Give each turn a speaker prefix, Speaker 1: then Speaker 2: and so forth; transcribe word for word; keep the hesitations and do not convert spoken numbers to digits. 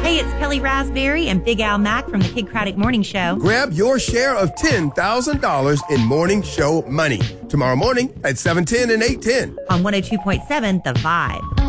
Speaker 1: Hey, it's Kelly Raspberry and Big Al Mack from the Kid Craddock Morning Show.
Speaker 2: Grab your share of ten thousand dollars in morning show money tomorrow morning at seven ten and eight ten
Speaker 1: on one oh two point seven The Vibe.